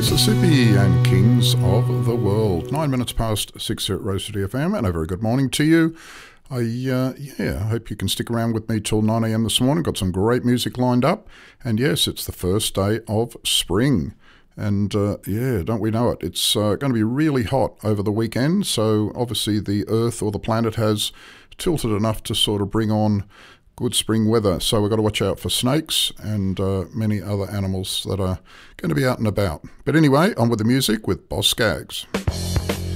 Mississippi and Kings of the World. 9 minutes past 6 here at Rose City FM, and a very good morning to you. I hope you can stick around with me till 9 a.m. this morning. Got some great music lined up, and yes, it's the first day of spring. And don't we know it? It's going to be really hot over the weekend, so obviously the Earth or the planet has tilted enough to sort of bring on good spring weather. So we've got to watch out for snakes and many other animals that are going to be out and about. But anyway, on with the music with Boz Scaggs.